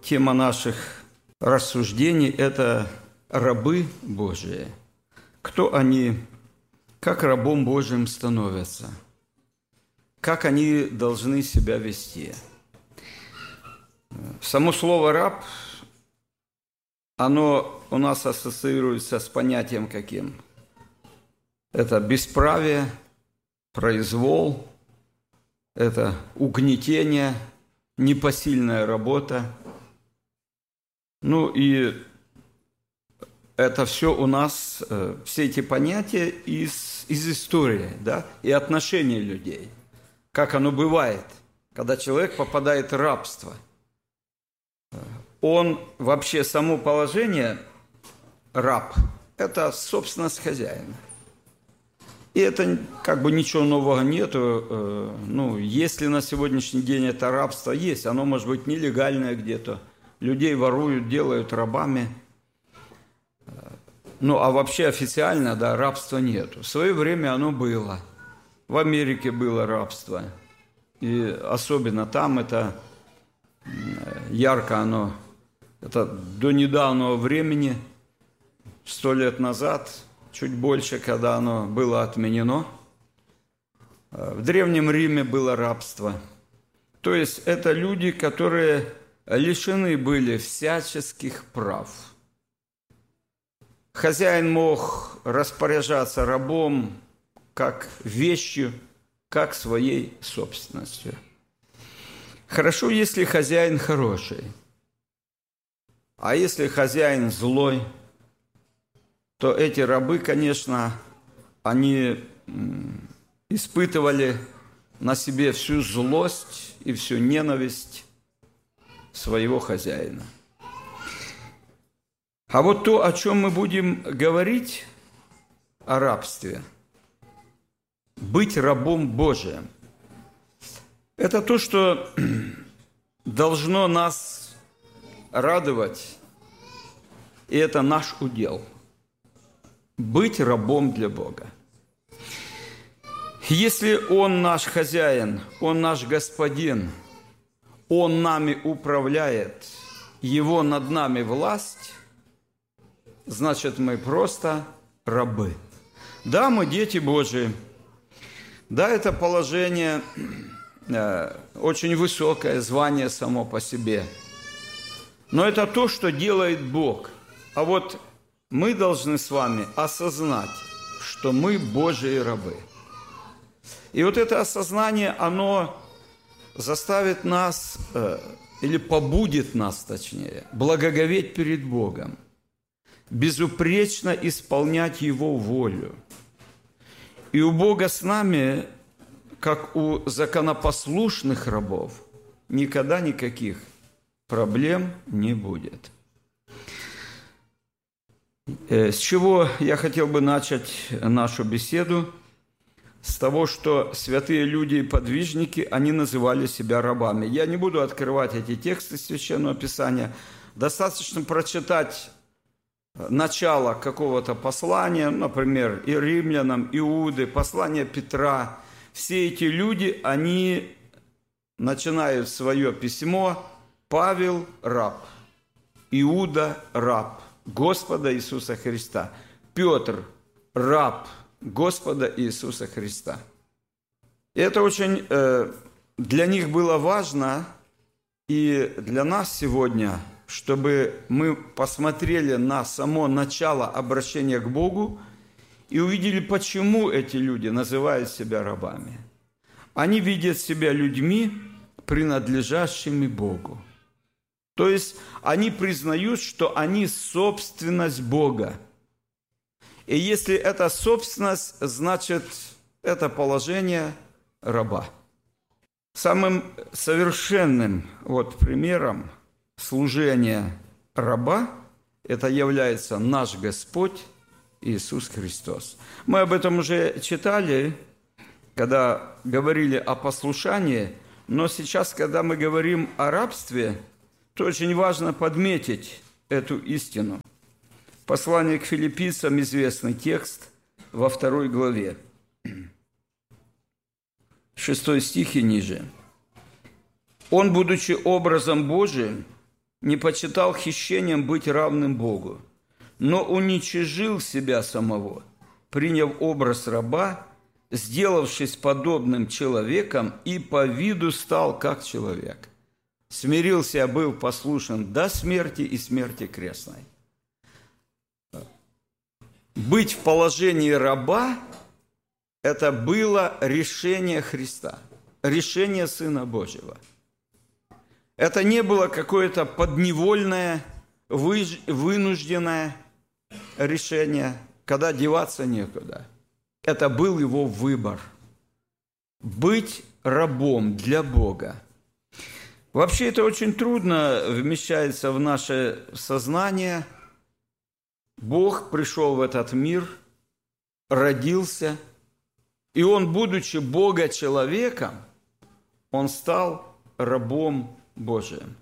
Тема наших рассуждений – это рабы Божии. Кто они, как рабом Божьим становятся, как они должны себя вести. Само слово «раб», оно у нас ассоциируется с понятием каким? Это бесправие, произвол, это угнетение, непосильная работа. Ну и это все у нас, все эти понятия из истории, да, и отношений людей. Как оно бывает, когда человек попадает в рабство. Он вообще, само положение раб, это собственность хозяина. И это как бы ничего нового нету. Ну, если на сегодняшний день это рабство есть, оно может быть нелегальное где-то. Людей воруют, делают рабами. Ну, а вообще официально, да, рабства нету. В свое время оно было. В Америке было рабство. И особенно там это ярко оно, это до недавнего времени, 100 лет назад, чуть больше, когда оно было отменено. В Древнем Риме было рабство. То есть это люди, которые лишены были всяческих прав. Хозяин мог распоряжаться рабом как вещью, как своей собственностью. Хорошо, если хозяин хороший. А если хозяин злой, то эти рабы, конечно, они испытывали на себе всю злость и всю ненависть своего хозяина. А вот то, о чем мы будем говорить, о рабстве, быть рабом Божиим, это то, что должно нас радовать, и это наш удел. Быть рабом для Бога. Если Он наш хозяин, Он наш господин, Он нами управляет, Его над нами власть, значит, мы просто рабы. Да, мы дети Божии. Да, это положение очень высокое, звание само по себе. Но это то, что делает Бог. А вот мы должны с вами осознать, что мы Божьи рабы. И вот это осознание, оно заставит нас, или побудит нас, точнее, благоговеть перед Богом, безупречно исполнять Его волю. И у Бога с нами, как у законопослушных рабов, никогда никаких проблем не будет. С чего я хотел бы начать нашу беседу? С того, что святые люди и подвижники, они называли себя рабами. Я не буду открывать эти тексты Священного Писания. Достаточно прочитать начало какого-то послания, например, и римлянам, Иуды, послание Петра. Все эти люди, они начинают свое письмо: Павел – раб, Иуда – раб Господа Иисуса Христа, Петр – раб Господа Иисуса Христа. И это очень для них было важно, и для нас сегодня, чтобы мы посмотрели на само начало обращения к Богу и увидели, почему эти люди называют себя рабами. Они видят себя людьми, принадлежащими Богу. То есть они признают, что они собственность Бога. И если это собственность, значит, это положение раба. Самым совершенным примером служения раба это является наш Господь Иисус Христос. Мы об этом уже читали, когда говорили о послушании, но сейчас, когда мы говорим о рабстве, то очень важно подметить эту истину. Послание к Филиппийцам, известный текст, во 2 главе, 6 стих и ниже. «Он, будучи образом Божиим, не почитал хищением быть равным Богу, но уничижил себя самого, приняв образ раба, сделавшись подобным человеком, и по виду стал как человек. Смирился, был послушен до смерти и смерти крестной. Быть в положении раба – это было решение Христа, решение Сына Божьего. Это не было какое-то подневольное, вынужденное решение, когда деваться некуда. Это был его выбор – быть рабом для Бога. Вообще это очень трудно вмещается в наше сознание. Бог пришел в этот мир, родился, и Он, будучи Бога-человеком, Он стал рабом Божиим.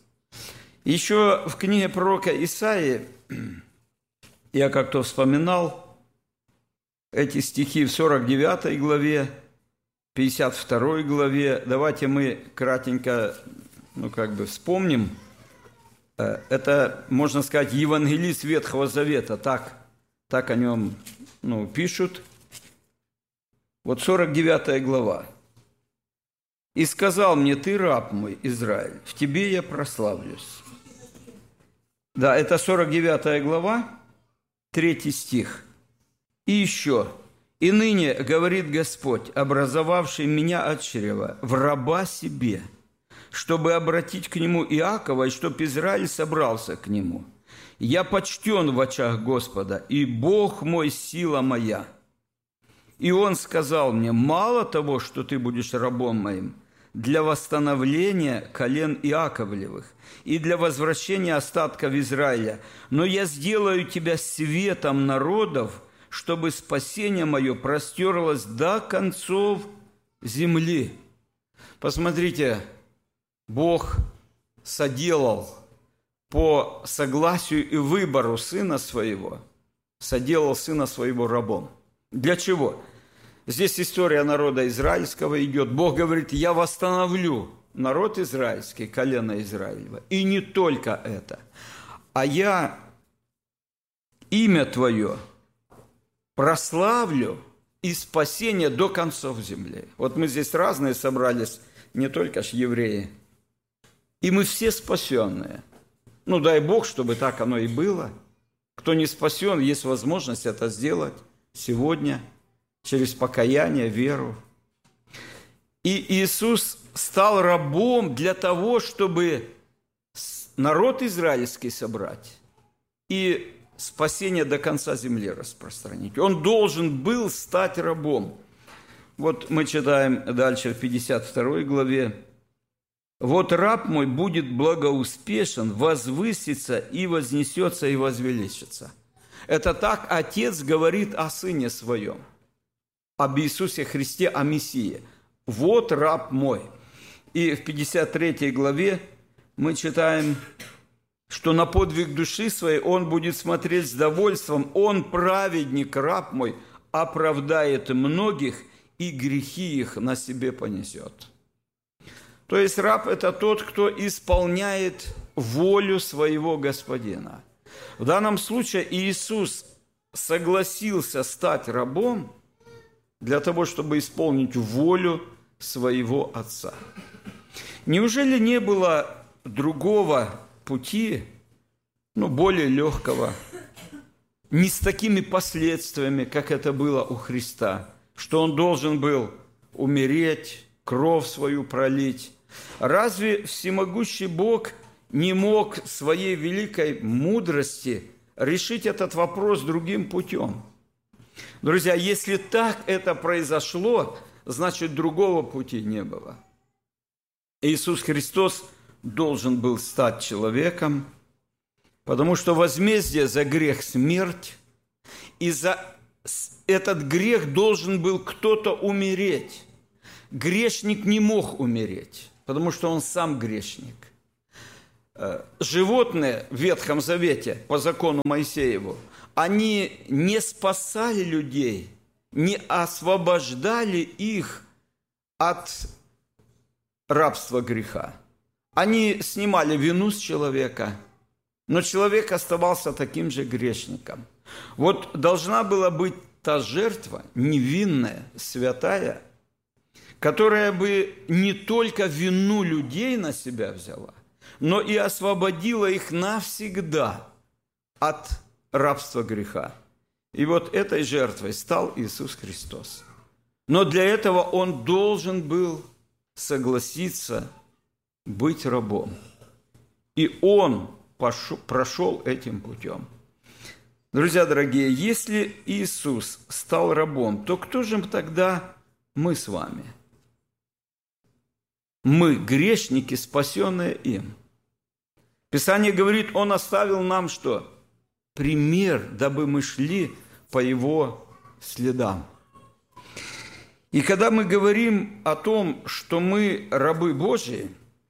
Еще в книге пророка Исаии, я как-то вспоминал эти стихи в 49 главе, 52 главе. Давайте мы кратенько, вспомним. Это, можно сказать, евангелист Ветхого Завета, так о нем пишут. Вот 49 глава. «И сказал мне, ты раб мой, Израиль, в тебе я прославлюсь». Да, это 49 глава, 3 стих. «И еще, и ныне, говорит Господь, образовавший меня от чрева, в раба себе, чтобы обратить к нему Иакова, и чтоб Израиль собрался к нему. Я почтен в очах Господа, и Бог мой сила моя. И он сказал мне, мало того, что ты будешь рабом моим, для восстановления колен Иаковлевых и для возвращения остатков Израиля, но я сделаю тебя светом народов, чтобы спасение мое простерлось до концов земли». Посмотрите, Бог соделал по согласию и выбору Сына Своего, соделал Сына Своего рабом. Для чего? Здесь история народа израильского идет. Бог говорит, я восстановлю народ израильский, колено Израилева. И не только это, а я имя Твое прославлю и спасение до концов земли. Вот мы здесь разные собрались, не только ж евреи. И мы все спасенные. Дай Бог, чтобы так оно и было. Кто не спасен, есть возможность это сделать сегодня через покаяние, веру. И Иисус стал рабом для того, чтобы народ израильский собрать и спасение до конца земли распространить. Он должен был стать рабом. Вот мы читаем дальше в 52 главе. «Вот раб мой будет благоуспешен, возвысится и вознесется и возвеличится». Это так Отец говорит о Сыне Своем, об Иисусе Христе, о Мессии. «Вот раб мой». И в 53 главе мы читаем, что на подвиг души своей он будет смотреть с довольством. Он, праведник, раб мой, оправдает многих, и грехи их на себе понесет. То есть раб – это тот, кто исполняет волю своего господина. В данном случае Иисус согласился стать рабом для того, чтобы исполнить волю своего Отца. Неужели не было другого пути, более легкого, не с такими последствиями, как это было у Христа, что Он должен был умереть, кровь свою пролить? Разве всемогущий Бог не мог своей великой мудрости решить этот вопрос другим путем? Друзья, если так это произошло, значит, другого пути не было. Иисус Христос должен был стать человеком, потому что возмездие за грех – смерть, и за этот грех должен был кто-то умереть. Грешник не мог умереть, потому что он сам грешник. Животные в Ветхом Завете, по закону Моисееву, они не спасали людей, не освобождали их от рабства греха. Они снимали вину с человека, но человек оставался таким же грешником. Вот должна была быть та жертва, невинная, святая, которая бы не только вину людей на себя взяла, но и освободила их навсегда от рабства греха. И вот этой жертвой стал Иисус Христос. Но для этого Он должен был согласиться быть рабом. И Он прошел этим путем. Друзья дорогие, если Иисус стал рабом, то кто же тогда мы с вами? Мы грешники, спасенные им. Писание говорит, Он оставил нам что? Пример, дабы мы шли по Его следам. И когда мы говорим о том, что мы рабы Божьи,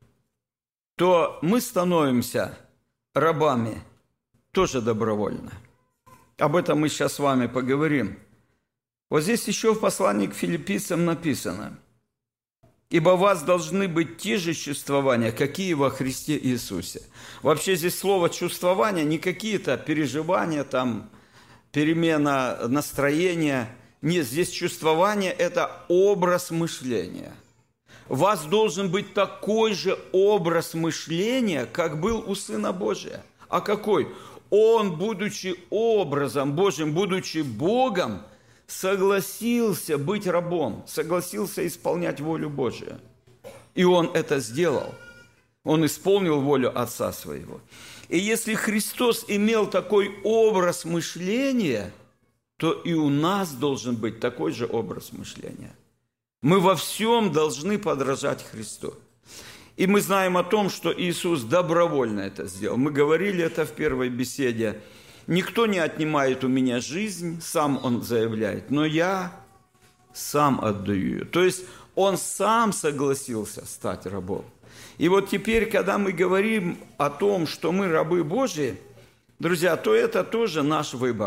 то мы становимся рабами тоже добровольно. Об этом мы сейчас с вами поговорим. Вот здесь еще в послании к филиппийцам написано: «Ибо у вас должны быть те же чувствования, какие во Христе Иисусе». Вообще здесь слово «чувствования» не какие-то переживания, там, перемена настроения. Нет, здесь чувствование – это образ мышления. У вас должен быть такой же образ мышления, как был у Сына Божия. А какой? Он, будучи образом Божьим, будучи Богом, согласился быть рабом, согласился исполнять волю Божию. И Он это сделал. Он исполнил волю Отца Своего. И если Христос имел такой образ мышления, то и у нас должен быть такой же образ мышления. Мы во всем должны подражать Христу. И мы знаем о том, что Иисус добровольно это сделал. Мы говорили это в первой беседе. «Никто не отнимает у меня жизнь», сам Он заявляет, «но я сам отдаю ее». То есть Он сам согласился стать рабом. И вот теперь, когда мы говорим о том, что мы рабы Божьи, друзья, то это тоже наш выбор.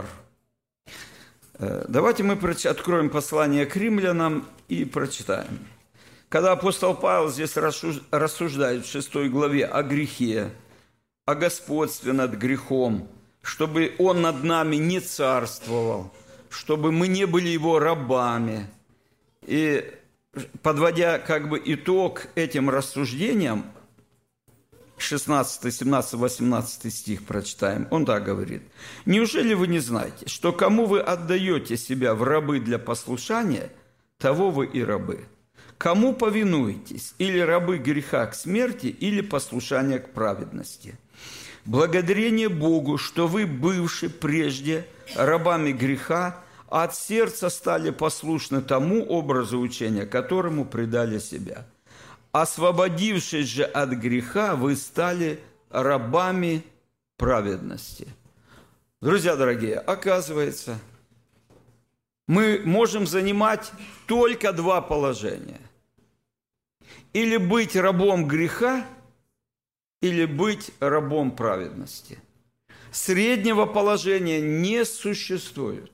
Давайте мы откроем послание к римлянам и прочитаем. Когда апостол Павел здесь рассуждает в 6 главе о грехе, о господстве над грехом, чтобы он над нами не царствовал, чтобы мы не были его рабами. И подводя как бы итог этим рассуждениям, 16, 17, 18 стих прочитаем. Он так говорит: «Неужели вы не знаете, что кому вы отдаете себя в рабы для послушания, того вы и рабы? Кому повинуетесь, или рабы греха к смерти, или послушания к праведности? Благодарение Богу, что вы, бывши прежде рабами греха, от сердца стали послушны тому образу учения, которому предали себя. Освободившись же от греха, вы стали рабами праведности». Друзья дорогие, оказывается, мы можем занимать только два положения. Или быть рабом греха, или быть рабом праведности. Среднего положения не существует.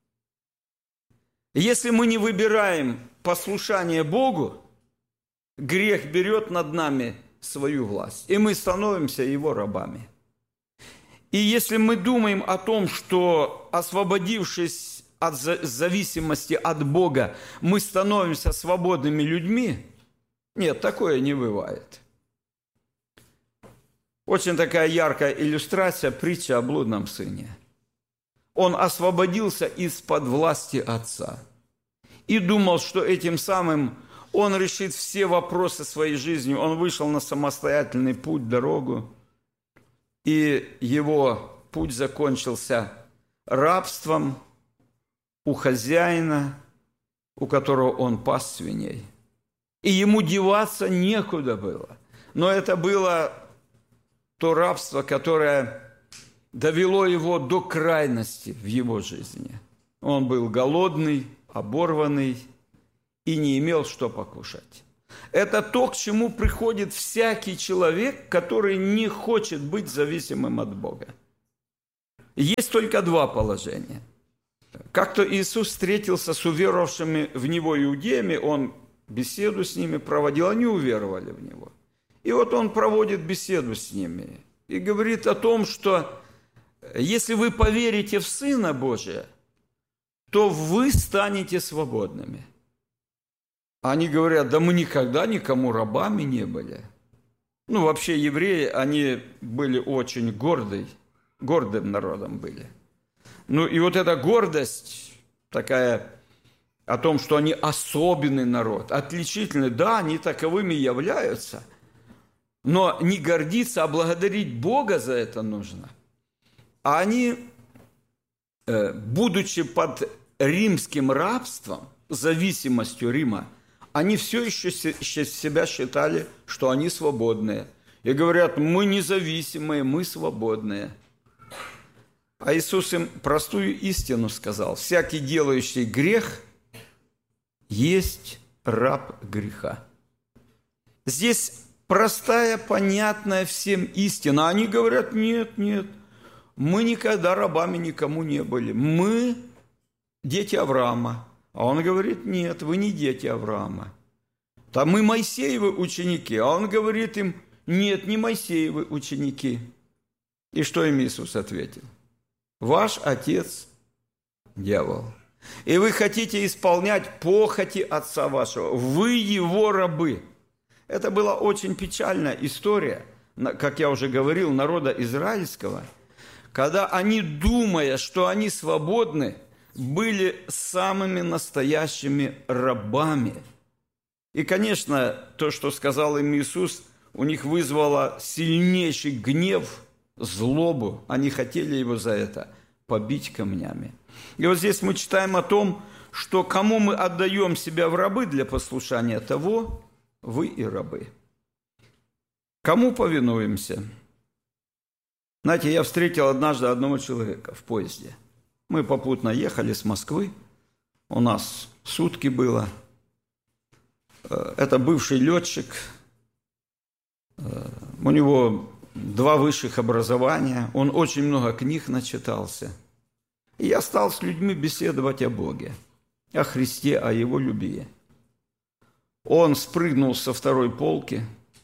Если мы не выбираем послушание Богу, грех берет над нами свою власть, и мы становимся его рабами. И если мы думаем о том, что, освободившись от зависимости от Бога, мы становимся свободными людьми, нет, такое не бывает. Очень такая яркая иллюстрация притча о блудном сыне. Он освободился из-под власти отца и думал, что этим самым он решит все вопросы своей жизни. Он вышел на самостоятельный путь, дорогу, и его путь закончился рабством у хозяина, у которого он пас свиней. И ему деваться некуда было. Но это было то рабство, которое довело его до крайности в его жизни. Он был голодный, оборванный и не имел что покушать. Это то, к чему приходит всякий человек, который не хочет быть зависимым от Бога. Есть только два положения. Как-то Иисус встретился с уверовавшими в Него иудеями, Он беседу с ними проводил, они уверовали в Него. И вот он проводит беседу с ними и говорит о том, что если вы поверите в Сына Божия, то вы станете свободными. Они говорят, да мы никогда никому рабами не были. Ну, вообще евреи, они были очень гордым народом были. Ну, и вот эта гордость такая о том, что они особенный народ, отличительный, да, они таковыми являются, но не гордиться, а благодарить Бога за это нужно. А они, будучи под римским рабством, зависимостью Рима, они все еще себя считали, что они свободные. И говорят, мы независимые, мы свободные. А Иисус им простую истину сказал. Всякий, делающий грех, есть раб греха. Здесь простая, понятная всем истина. Они говорят, нет, мы никогда рабами никому не были. Мы дети Авраама. А он говорит, нет, вы не дети Авраама. Там мы Моисеевы ученики. А он говорит им, нет, не Моисеевы ученики. И что им Иисус ответил? Ваш отец – дьявол. И вы хотите исполнять похоти отца вашего. Вы его рабы. Это была очень печальная история, как я уже говорил, народа израильского, когда они, думая, что они свободны, были самыми настоящими рабами. И, конечно, то, что сказал им Иисус, у них вызвало сильнейший гнев, злобу. Они хотели его за это побить камнями. И вот здесь мы читаем о том, что кому мы отдаем себя в рабы для послушания, того вы и рабы. Кому повинуемся? Знаете, я встретил однажды одного человека в поезде. Мы попутно ехали с Москвы, у нас сутки было. Это бывший летчик, у него 2 высших образования, он очень много книг начитался. И я стал с людьми беседовать о Боге, о Христе, о Его любви. Он спрыгнул со 2-й полки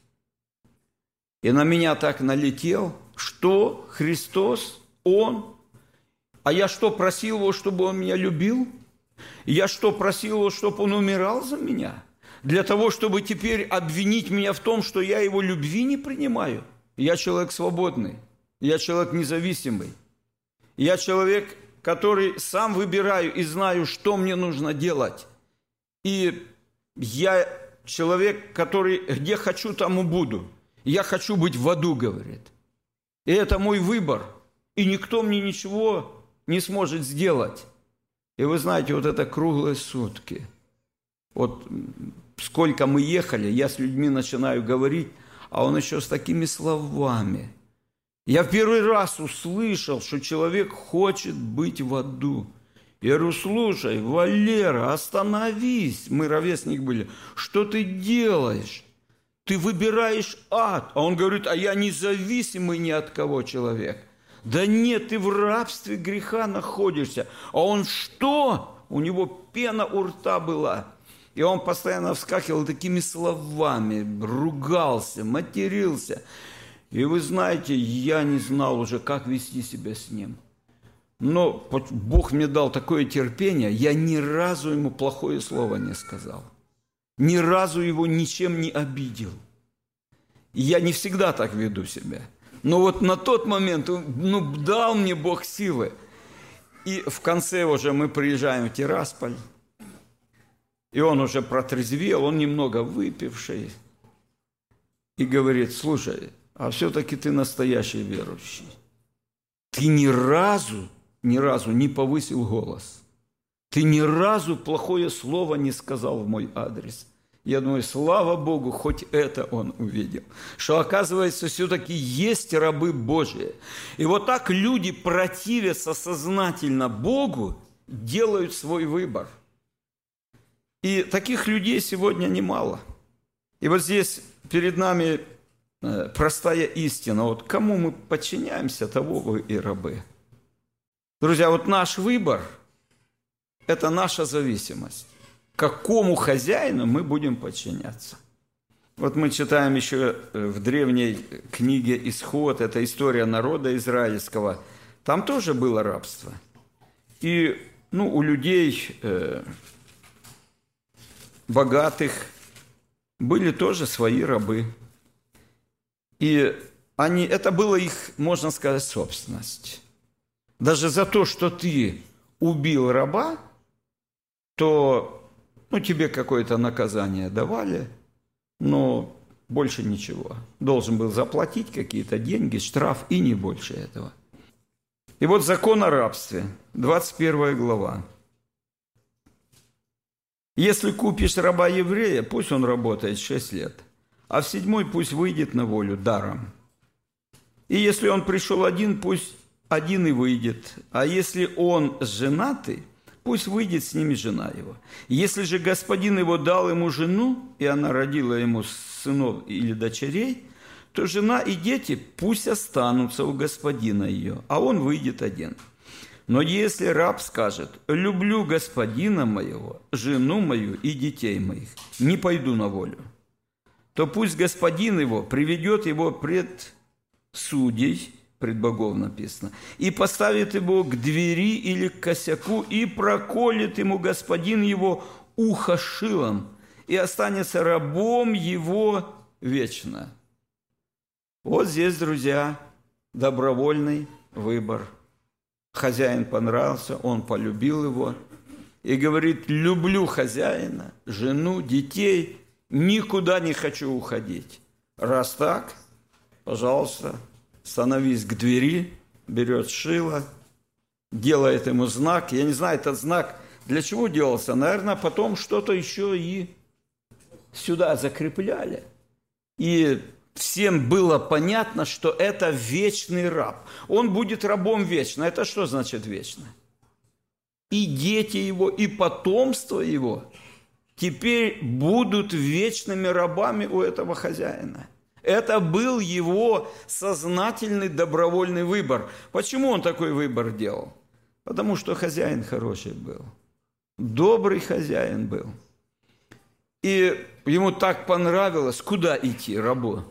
и на меня так налетел, что Христос, Он. А я что, просил Его, чтобы Он меня любил? Я что, просил Его, чтобы Он умирал за меня? Для того, чтобы теперь обвинить меня в том, что я Его любви не принимаю? Я человек свободный, я человек независимый. Я человек, который сам выбираю и знаю, что мне нужно делать. И я человек, который где хочу, там и буду. Я хочу быть в аду, говорит. И это мой выбор. И никто мне ничего не сможет сделать. И вы знаете, вот это круглые сутки. Вот сколько мы ехали, я с людьми начинаю говорить, а он еще с такими словами. Я в первый раз услышал, что человек хочет быть в аду. Я говорю, слушай, Валера, остановись. Мы ровесник были. Что ты делаешь? Ты выбираешь ад. А он говорит, а я независимый ни от кого человек. Да нет, ты в рабстве греха находишься. А он что? У него пена у рта была. И он постоянно вскакивал такими словами, ругался, матерился. И вы знаете, я не знал уже, как вести себя с ним. Но Бог мне дал такое терпение, я ни разу ему плохое слово не сказал. Ни разу его ничем не обидел. И я не всегда так веду себя. Но вот на тот момент, дал мне Бог силы. И в конце уже мы приезжаем в Тирасполь. И он уже протрезвел, он немного выпивший. И говорит, слушай, а все-таки ты настоящий верующий. Ты ни разу не повысил голос. Ты ни разу плохое слово не сказал в мой адрес. Я думаю, слава Богу, хоть это он увидел. Что, оказывается, все-таки есть рабы Божии. И вот так люди, противятся сознательно Богу, делают свой выбор. И таких людей сегодня немало. И вот здесь перед нами простая истина. Вот кому мы подчиняемся, того вы и рабы. Друзья, вот наш выбор – это наша зависимость. Какому хозяину мы будем подчиняться? Вот мы читаем еще в древней книге «Исход», это история народа израильского, там тоже было рабство. И у людей богатых были тоже свои рабы. И это была их, можно сказать, собственность. Даже за то, что ты убил раба, то тебе какое-то наказание давали, но больше ничего. Должен был заплатить какие-то деньги, штраф и не больше этого. И вот закон о рабстве, 21 глава. Если купишь раба еврея, пусть он работает 6 лет, а в 7 пусть выйдет на волю даром. И если он пришел один, пусть один и выйдет. А если он женатый, пусть выйдет с ними жена его. Если же господин его дал ему жену, и она родила ему сынов или дочерей, то жена и дети пусть останутся у господина ее, а он выйдет один. Но если раб скажет: «Люблю господина моего, жену мою и детей моих, не пойду на волю», то пусть господин его приведет его пред судей, пред богов написано, и поставит его к двери или к косяку, и проколет ему господин его ухо шилом, и останется рабом его вечно. Вот здесь, друзья, добровольный выбор. Хозяин понравился, он полюбил его и говорит: люблю хозяина, жену, детей, никуда не хочу уходить. Раз так, пожалуйста, становись к двери, берет шило, делает ему знак. Я не знаю, этот знак для чего делался. Наверное, потом что-то еще и сюда закрепляли. И всем было понятно, что это вечный раб. Он будет рабом вечно. Это что значит вечно? И дети его, и потомство его теперь будут вечными рабами у этого хозяина. Это был его сознательный добровольный выбор. Почему он такой выбор делал? Потому что хозяин хороший был. Добрый хозяин был. И ему так понравилось, куда идти рабу.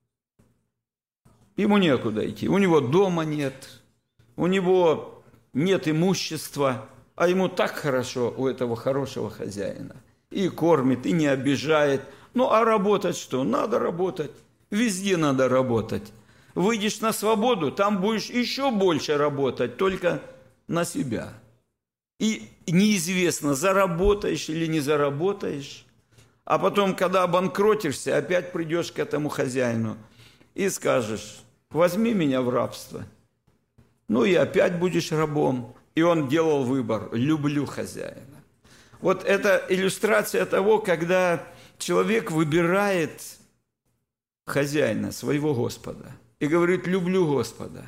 Ему некуда идти. У него дома нет, у него нет имущества, а ему так хорошо у этого хорошего хозяина. И кормит, и не обижает. Ну, а работать что? Надо работать. Везде надо работать. Выйдешь на свободу, там будешь еще больше работать, только на себя. И неизвестно, заработаешь или не заработаешь. А потом, когда обанкротишься, опять придешь к этому хозяину и скажешь: возьми меня в рабство. Ну и опять будешь рабом. И он делал выбор: люблю хозяина. Вот это иллюстрация того, когда человек выбирает хозяина, своего Господа, и говорит: люблю Господа,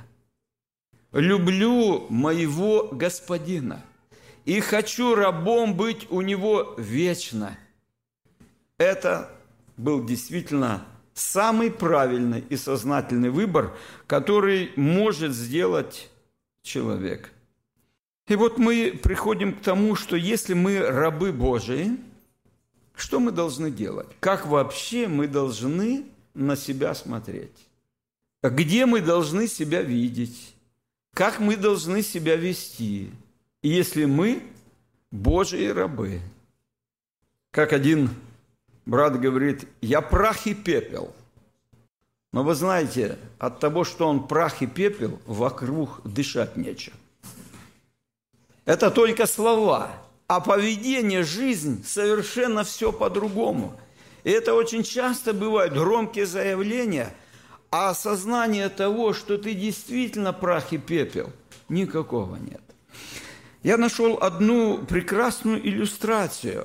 люблю моего господина, и хочу рабом быть у него вечно. Это был действительно самый правильный и сознательный выбор, который может сделать человек. И вот мы приходим к тому, что если мы рабы Божии, что мы должны делать? Как вообще мы должны на себя смотреть? Где мы должны себя видеть? Как мы должны себя вести, если мы Божьи рабы? Как один брат говорит: я прах и пепел. Но вы знаете, от того, что он прах и пепел, вокруг дышать нечем. Это только слова, а поведение, жизнь совершенно все по-другому. И это очень часто бывают громкие заявления, а осознание того, что ты действительно прах и пепел, никакого нет. Я нашел одну прекрасную иллюстрацию,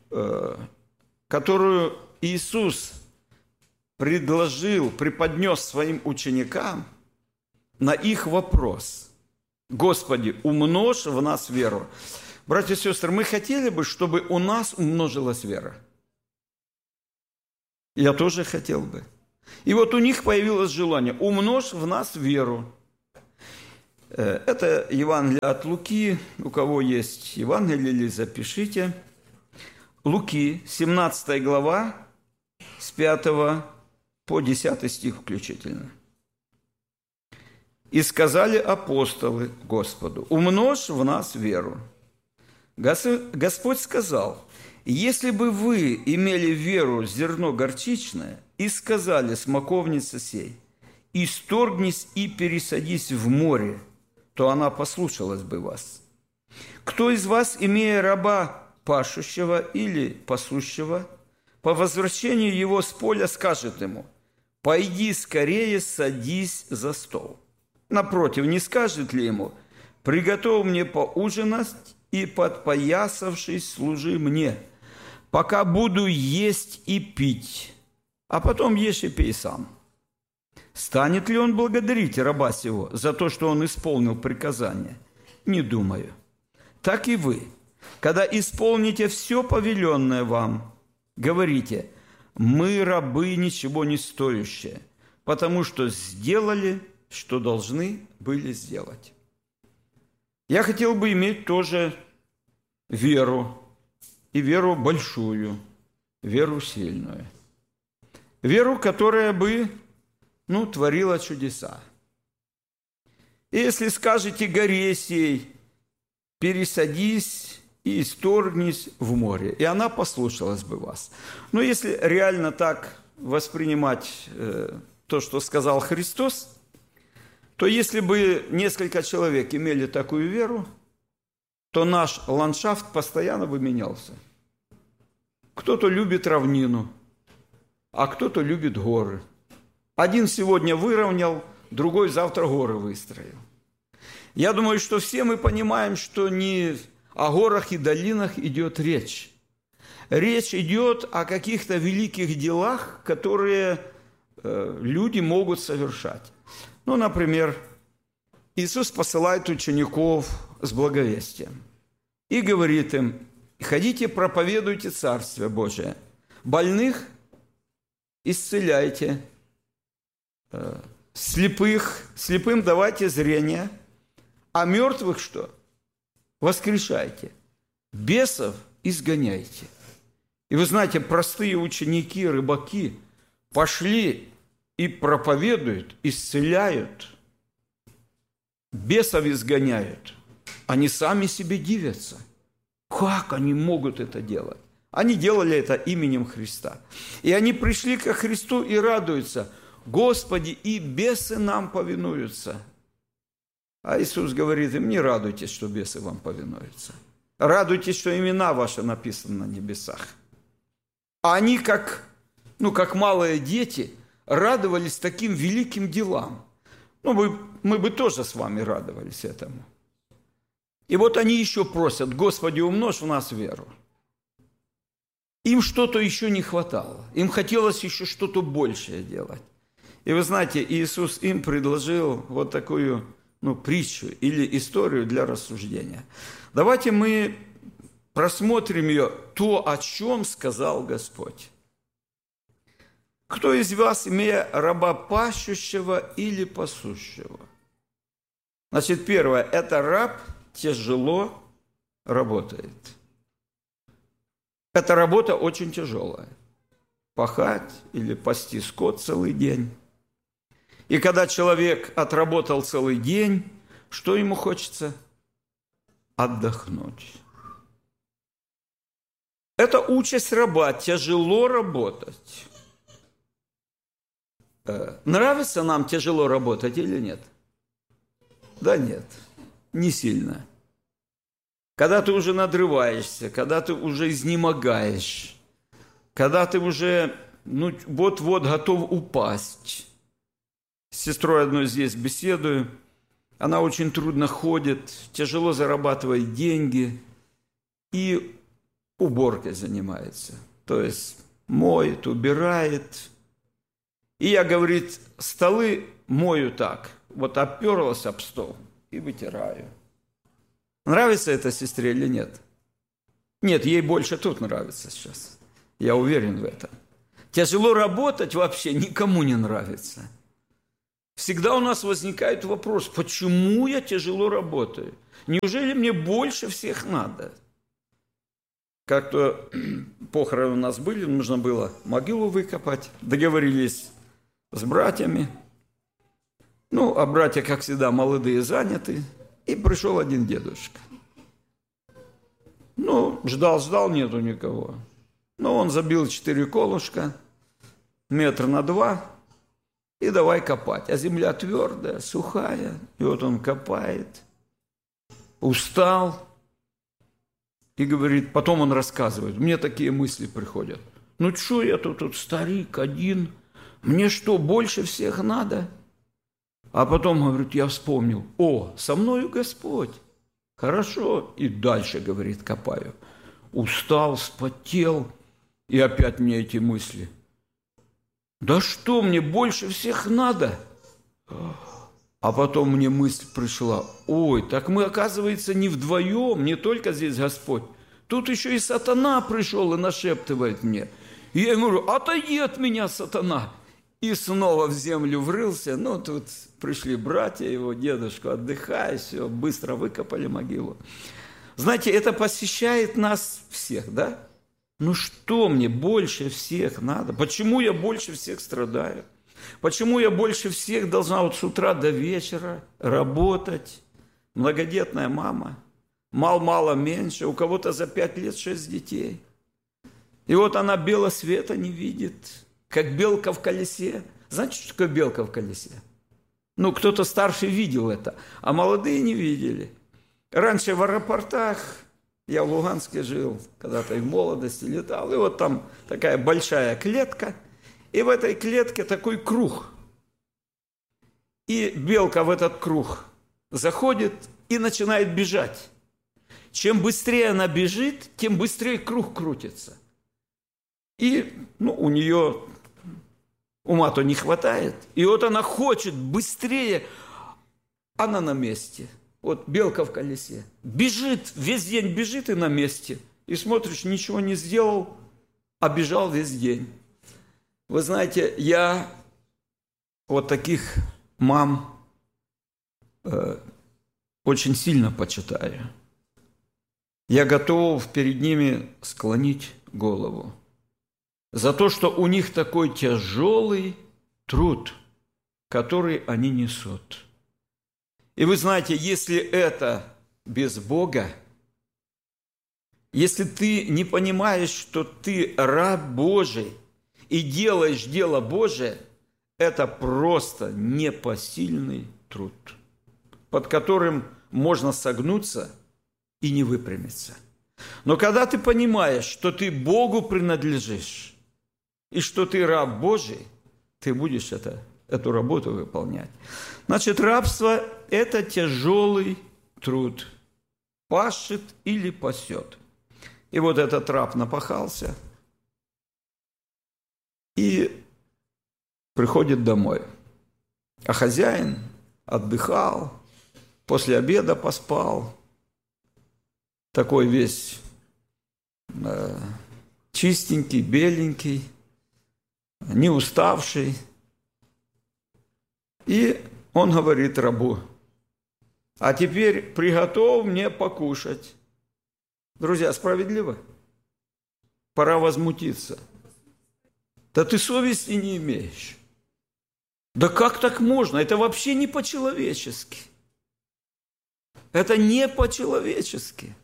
которую Иисус преподнес своим ученикам на их вопрос: «Господи, умножь в нас веру». Братья и сестры, мы хотели бы, чтобы у нас умножилась вера. Я тоже хотел бы. И вот у них появилось желание: умножь в нас веру. Это Евангелие от Луки. У кого есть Евангелие, запишите. Луки, 17 глава, с 5 по 10 стих включительно. «И сказали апостолы Господу: умножь в нас веру». Господь сказал: если бы вы имели веру зерно горчичное и сказали смоковнице сей: исторгнись и пересадись в море, то она послушалась бы вас. Кто из вас, имея раба пашущего или пасущего, по возвращению его с поля скажет ему: пойди скорее, садись за стол? Напротив, не скажет ли ему: приготовь мне поужинать и, подпоясавшись, служи мне, пока буду есть и пить, а потом ешь и пей сам? Станет ли он благодарить раба сего за то, что он исполнил приказание? Не думаю. Так и вы, когда исполните все повеленное вам, говорите: мы рабы ничего не стоящие, потому что сделали, что должны были сделать. Я хотел бы иметь тоже веру, и веру большую, веру сильную. Веру, которая бы, творила чудеса. И если скажете горе сей: пересадись и исторгнись в море, и она послушалась бы вас. Но если реально так воспринимать то, что сказал Христос, то если бы несколько человек имели такую веру, то наш ландшафт постоянно бы менялся. Кто-то любит равнину, а кто-то любит горы. Один сегодня выровнял, другой завтра горы выстроил. Я думаю, что все мы понимаем, что не о горах и долинах идет речь. Речь идет о каких-то великих делах, которые люди могут совершать. Например, Иисус посылает учеников с благовестием и говорит им: ходите, проповедуйте Царствие Божие, больных исцеляйте, слепым давайте зрение, а мертвых что? Воскрешайте, бесов изгоняйте. И вы знаете, простые ученики, рыбаки пошли и проповедуют, исцеляют, бесов изгоняют. Они сами себе дивятся. Как они могут это делать? Они делали это именем Христа. И они пришли ко Христу и радуются: Господи, и бесы нам повинуются. А Иисус говорит им: не радуйтесь, что бесы вам повинуются. Радуйтесь, что имена ваши написаны на небесах. А они, как малые дети, радовались таким великим делам. Мы бы тоже с вами радовались этому. И вот они еще просят: Господи, умножь в нас веру. Им что-то еще не хватало. Им хотелось еще что-то большее делать. И вы знаете, Иисус им предложил вот такую притчу или историю для рассуждения. Давайте мы просмотрим ее, то, о чем сказал Господь. Кто из вас, имея раба пашущего или пасущего? Значит, первое, это раб тяжело работает. Эта работа очень тяжелая. Пахать или пасти скот целый день. И когда человек отработал целый день, что ему хочется? Отдохнуть. Это участь раба, тяжело работать. Нравится нам тяжело работать или нет? Да нет, не сильно. Когда ты уже надрываешься, когда ты уже изнемогаешь, когда ты уже вот-вот готов упасть. С сестрой одной здесь беседую, она очень трудно ходит, тяжело зарабатывает деньги и уборкой занимается. То есть моет, убирает. И я, говорит, столы мою так, вот оперлась об стол и вытираю. Нравится это сестре или нет? Нет, ей больше тут нравится сейчас. Я уверен в этом. Тяжело работать вообще никому не нравится. Всегда у нас возникает вопрос: почему я тяжело работаю? Неужели мне больше всех надо? Как-то похороны у нас были, нужно было могилу выкопать. Договорились с братьями. Ну, а братья, как всегда, молодые, заняты. И пришел один дедушка. Ну, ждал, нету никого. Но он забил 4 колышка, 2 метра, и давай копать. А земля твердая, сухая. И вот он копает. Устал. И говорит, потом он рассказывает, мне такие мысли приходят. Ну, что я тут старик один, мне что, больше всех надо? А потом, говорит, я вспомнил, со мною Господь. Хорошо. И дальше, говорит, копаю. Устал, вспотел, и опять мне эти мысли. Да что, мне больше всех надо? А потом мне мысль пришла, так мы, оказывается, не вдвоем, не только здесь Господь. Тут еще и сатана пришел и нашептывает мне. И я ему говорю, отойди от меня, сатана. И снова в землю врылся. Ну, тут пришли братья его, дедушку, отдыхай, все, быстро выкопали могилу. Знаете, это посещает нас всех, да? Ну что мне больше всех надо? Почему я больше всех страдаю? Почему я больше всех должна вот с утра до вечера работать? Многодетная мама. Мало меньше. У кого-то за 5 лет 6 детей. И вот она белого света не видит. Как белка в колесе. Знаете, что такое белка в колесе? Ну, кто-то старший видел это, а молодые не видели. Раньше в аэропортах, я в Луганске жил, когда-то и в молодости летал, и вот там такая большая клетка, и в этой клетке такой круг. И белка в этот круг заходит и начинает бежать. Чем быстрее она бежит, тем быстрее круг крутится. И у нее ума-то не хватает. И вот она хочет быстрее, она на месте. Вот белка в колесе. Бежит, весь день бежит и на месте. И смотришь, ничего не сделал, а бежал весь день. Вы знаете, я вот таких мам очень сильно почитаю. Я готов перед ними склонить голову за то, что у них такой тяжелый труд, который они несут. И вы знаете, если это без Бога, если ты не понимаешь, что ты раб Божий и делаешь дело Божие, это просто непосильный труд, под которым можно согнуться и не выпрямиться. Но когда ты понимаешь, что ты Богу принадлежишь, и что ты раб Божий, ты будешь эту работу выполнять. Значит, рабство – это тяжелый труд. Пашет или пасет. И вот этот раб напахался и приходит домой. А хозяин отдыхал, после обеда поспал, такой весь чистенький, беленький, не уставший. И он говорит рабу, а теперь приготовь мне покушать. Друзья, справедливо? Пора возмутиться. Да ты совести не имеешь. Да как так можно? Это вообще не по-человечески. Это не по-человечески.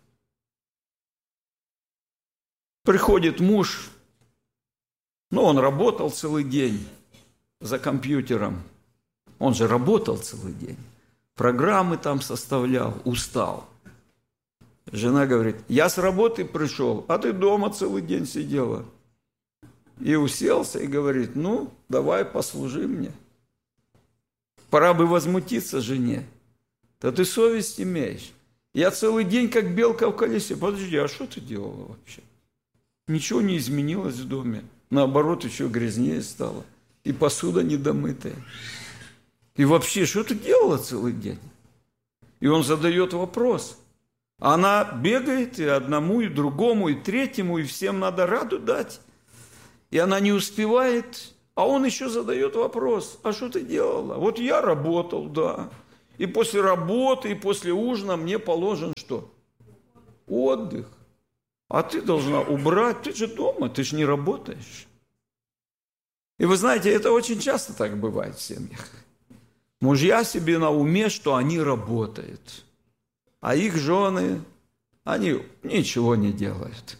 Приходит муж, он работал целый день за компьютером. Он же работал целый день. Программы там составлял, устал. Жена говорит, я с работы пришел, а ты дома целый день сидела. И уселся и говорит, давай послужи мне. Пора бы возмутиться жене. Да ты совесть имеешь. Я целый день как белка в колесе. Подожди, а что ты делала вообще? Ничего не изменилось в доме. Наоборот, еще грязнее стало. И посуда недомытая. И вообще, что ты делала целый день? И он задает вопрос. Она бегает и одному, и другому, и третьему, и всем надо раду дать. И она не успевает, а он еще задает вопрос. А что ты делала? Вот я работал, да. И после работы, и после ужина мне положен что? Отдых. А ты должна убрать, ты же дома, ты же не работаешь. И вы знаете, это очень часто так бывает в семьях. Мужья себе на уме, что они работают, а их жены, они ничего не делают.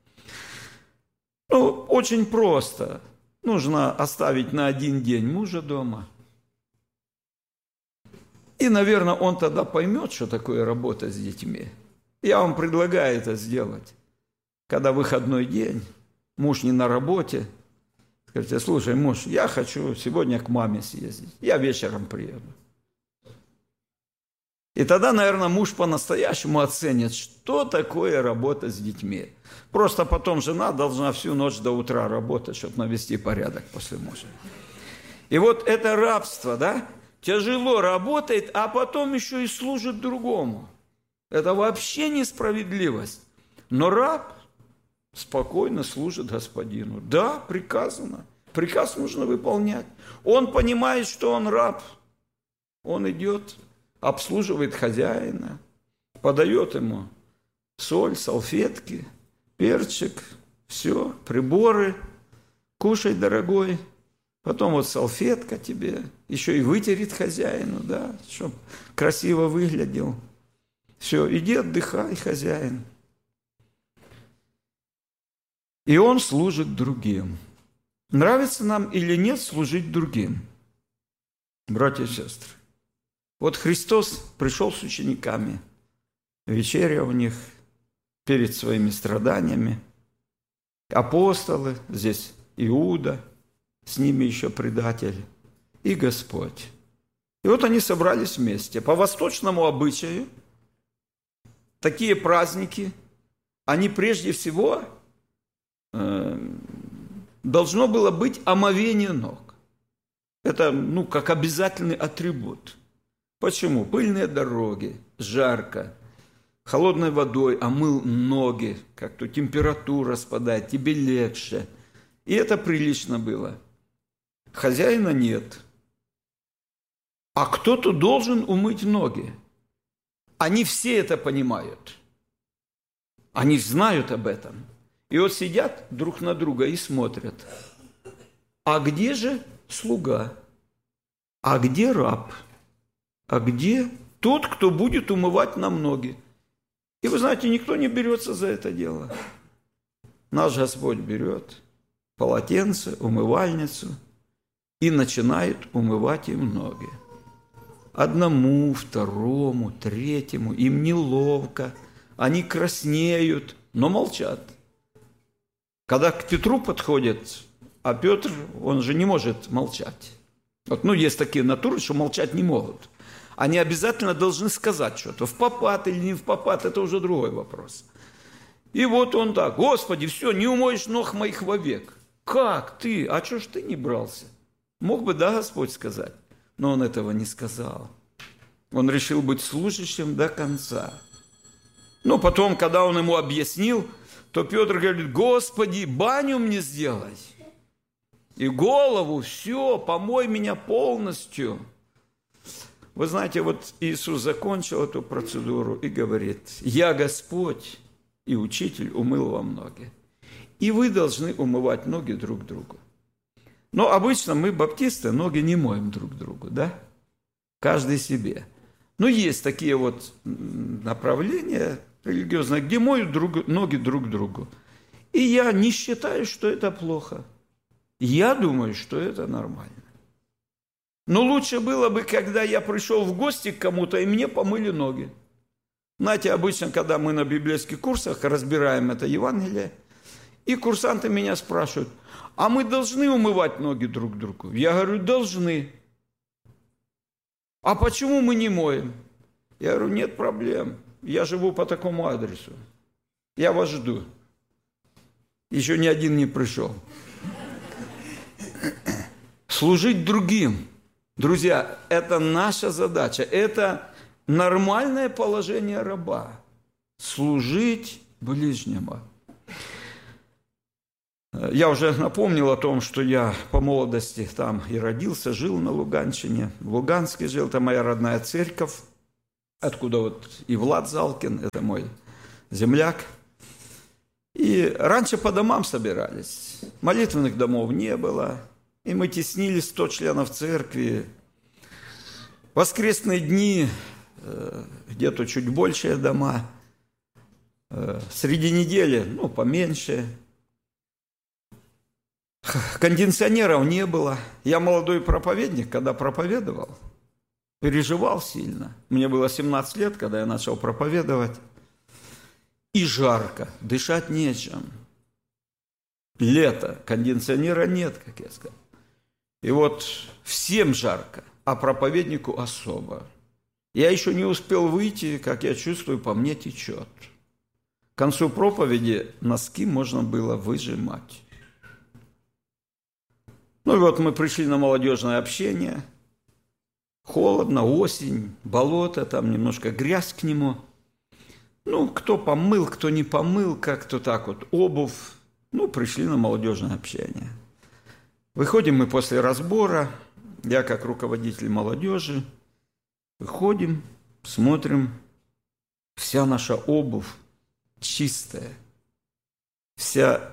Очень просто. Нужно оставить на один день мужа дома. И, наверное, он тогда поймет, что такое работа с детьми. Я вам предлагаю это сделать. Когда выходной день, муж не на работе, скажите: слушай, муж, я хочу сегодня к маме съездить, я вечером приеду. И тогда, наверное, муж по-настоящему оценит, что такое работа с детьми. Просто потом жена должна всю ночь до утра работать, чтобы навести порядок после мужа. И вот это рабство, да, тяжело работает, а потом еще и служит другому. Это вообще несправедливость. Но раб спокойно служит господину. Да, приказано. Приказ нужно выполнять. Он понимает, что он раб. Он идет, обслуживает хозяина, подает ему соль, салфетки, перчик, все, приборы. Кушай, дорогой. Потом вот салфетка тебе. Еще и вытерет хозяину, да, чтобы красиво выглядел. Все, иди отдыхай, хозяин. И он служит другим. Нравится нам или нет служить другим? Братья и сестры. Вот Христос пришел с учениками, вечеря у них перед своими страданиями. Апостолы, здесь Иуда, с ними еще предатель, и Господь. И вот они собрались вместе. По восточному обычаю такие праздники, они прежде всего должно было быть омовение ног. Это, как обязательный атрибут. Почему? Пыльные дороги, жарко, холодной водой омыл ноги, как-то температура спадает, тебе легче. И это прилично было. Хозяина нет. А кто-то должен умыть ноги. Они все это понимают. Они знают об этом. И вот сидят друг на друга и смотрят. А где же слуга? А где раб? А где тот, кто будет умывать нам ноги? И вы знаете, никто не берется за это дело. Наш Господь берет полотенце, умывальницу и начинает умывать им ноги. Одному, второму, третьему. Им неловко. Они краснеют, но молчат. Когда к Петру подходят, а Петр, он же не может молчать. Вот, есть такие натуры, что молчать не могут. Они обязательно должны сказать что-то. В попад или не в попад, это уже другой вопрос. И вот он так: Господи, все, не умоешь ног моих вовек. Как ты? А что ж ты не брался? Мог бы, да, Господь сказать. Но он этого не сказал. Он решил быть служащим до конца. Потом, когда он ему объяснил, то Петр говорит: Господи, баню мне сделать. И голову, все, помой меня полностью. Вы знаете, вот Иисус закончил эту процедуру и говорит: я Господь и Учитель умыл вам ноги. И вы должны умывать ноги друг другу. Но обычно мы, баптисты, ноги не моем друг другу, да? Каждый себе. Но есть такие вот направления религиозные, где моют ноги друг другу. И я не считаю, что это плохо. Я думаю, что это нормально. Но лучше было бы, когда я пришел в гости к кому-то, и мне помыли ноги. Знаете, обычно, когда мы на библейских курсах разбираем это Евангелие, и курсанты меня спрашивают: а мы должны умывать ноги друг другу? Я говорю: должны. А почему мы не моем? Я говорю: нет проблем. Я живу по такому адресу. Я вас жду. Еще ни один не пришел. Служить другим. Друзья, это наша задача. Это нормальное положение раба. Служить ближнему. Я уже напомнил о том, что я по молодости там и родился, жил на Луганщине. В Луганске жил, это моя родная церковь, откуда вот и Влад Залкин, это мой земляк. И раньше по домам собирались. Молитвенных домов не было. И мы теснились 100 членов церкви. Воскресные дни где-то чуть большие дома. Среди недели, поменьше. Кондиционеров не было. Я молодой проповедник, когда проповедовал, переживал сильно. Мне было 17 лет, когда я начал проповедовать. И жарко, дышать нечем. Лето, кондиционера нет, как я сказал. И вот всем жарко, а проповеднику особо. Я еще не успел выйти, как я чувствую, по мне течет. К концу проповеди носки можно было выжимать. И вот мы пришли на молодежное общение. Холодно, осень, болото, там немножко грязь к нему. Кто помыл, кто не помыл, как-то так вот, обувь. Пришли на молодежное общение. Выходим мы после разбора, я как руководитель молодежи, выходим, смотрим, вся наша обувь чистая, вся,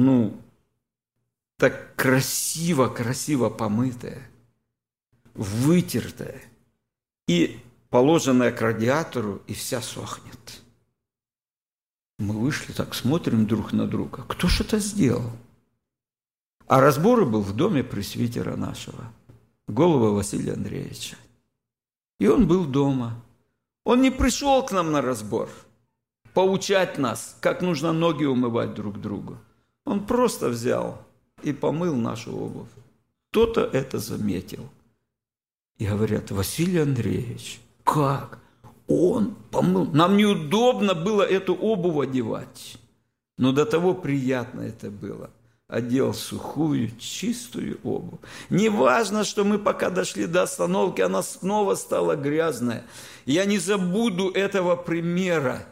так красиво помытая, вытертая и положенная к радиатору, и вся сохнет. Мы вышли, так смотрим друг на друга. Кто ж это сделал? А разбор был в доме пресвитера нашего, Голуба Василия Андреевича. И он был дома. Он не пришел к нам на разбор поучать нас, как нужно ноги умывать друг другу. Он просто взял и помыл нашу обувь. Кто-то это заметил. И говорят: Василий Андреевич, как? Он помыл. Нам неудобно было эту обувь одевать. Но до того приятно это было. Одел сухую, чистую обувь. Не важно, что мы пока дошли до остановки, она снова стала грязная. Я не забуду этого примера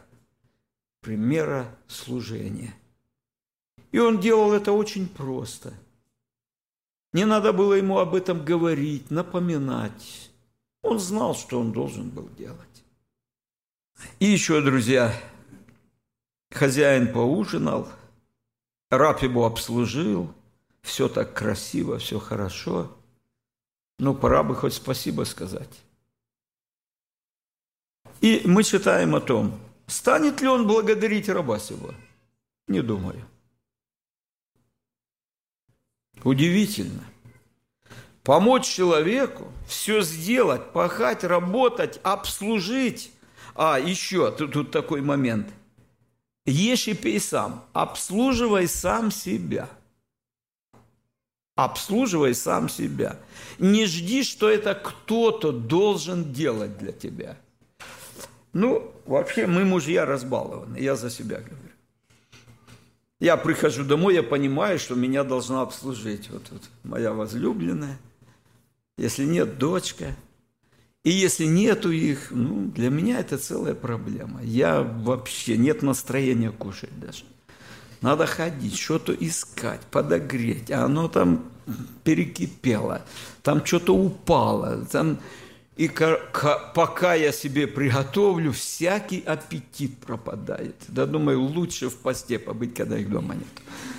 служения. И он делал это очень просто. Не надо было ему об этом говорить, напоминать. Он знал, что он должен был делать. И еще, друзья, хозяин поужинал, раб его обслужил, все так красиво, все хорошо. Пора бы хоть спасибо сказать. И мы читаем о том, станет ли он благодарить раба сего? Не думаю. Удивительно. Помочь человеку, все сделать, пахать, работать, обслужить. Еще тут такой момент. Ешь и пей сам. Обслуживай сам себя. Обслуживай сам себя. Не жди, что это кто-то должен делать для тебя. Вообще, мы мужья разбалованы, я за себя говорю. Я прихожу домой, я понимаю, что меня должна обслужить вот моя возлюбленная. Если нет, дочка. И если нету их, для меня это целая проблема. Я вообще нет настроения кушать даже. Надо ходить, что-то искать, подогреть. А оно там перекипело, там что-то упало. И пока я себе приготовлю, всякий аппетит пропадает. Да, думаю, лучше в посте побыть, когда их дома нет.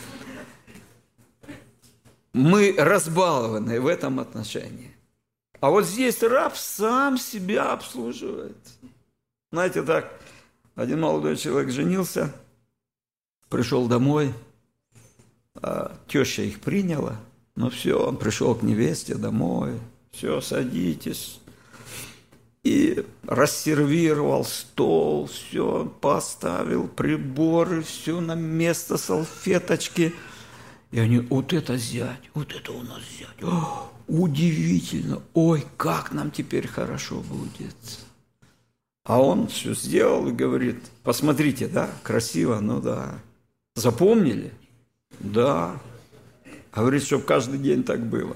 Мы разбалованы в этом отношении. А вот здесь раб сам себя обслуживает. Знаете, так, один молодой человек женился, пришел домой, теща их приняла, все, он пришел к невесте домой, все, садитесь. И рассервировал стол, все, поставил приборы, все на место, салфеточки. И они: вот это зять, вот это у нас зять. Удивительно, ой, как нам теперь хорошо будет. А он все сделал и говорит: посмотрите, да, красиво, да. Запомнили? Да. Говорит, чтобы каждый день так было.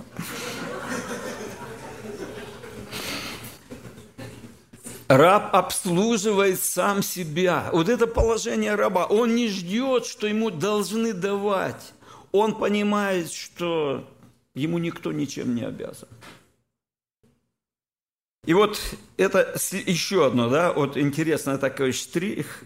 Раб обслуживает сам себя. Вот это положение раба. Он не ждет, что ему должны давать. Он понимает, что ему никто ничем не обязан. И вот это еще одно, да, вот интересный такой штрих